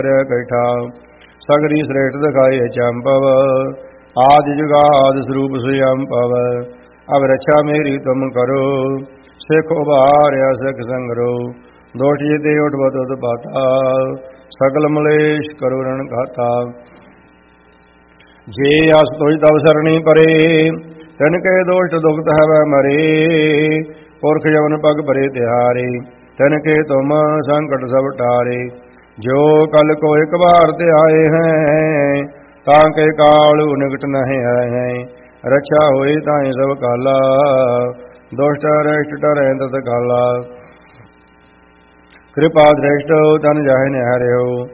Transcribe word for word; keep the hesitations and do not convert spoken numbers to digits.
कैठा सगरी श्रेष्ठ दिखाई चंपव आदि जुगाद स्वरूप स्वयं पव अब रक्षा मेरी तुम करो सिख उबार्या सिख संगरो दोषी दे उठ बदत पाता सकल मलेश करो रण घाता जे अस तुझ तव सरणी परे तिनके दोष दुखत है मरे पुरख जवन पग परे तिहारे तिनके तुम संकट सब टारे जो कल को एक बार ते आए हैं ताके काल निकट नहीं आए हैं रक्षा होई ताए सब काला दुष्ट अरिष्ट डरे तत काला कृपा दृष्ट तन जाहि निहारे हो